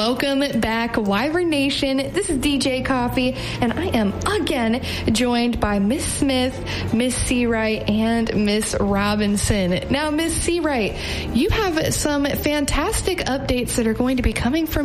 Welcome back, Wyvern Nation. This is DJ Coffee, and I am again joined by Miss Smith, Miss Seawright, and Miss Robinson. Now, Miss Seawright, you have some fantastic updates that are going to be coming from